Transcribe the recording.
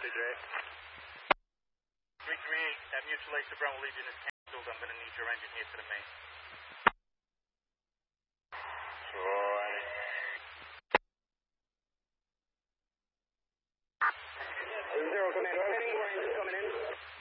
Copy, Dre. 338, that mutual aid to Bravo Legion is canceled. I'm going to need your engine here to the main. 20. 0, command, rotating, more engines coming in.